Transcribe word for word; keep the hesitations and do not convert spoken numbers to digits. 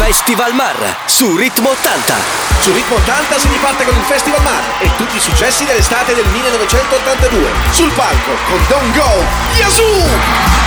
Festival Mar su Ritmo ottanta. Su Ritmo ottanta si riparte con il Festival Mar e tutti i successi dell'estate del millenovecentottantadue. Sul palco con Don't Go, Yazoo!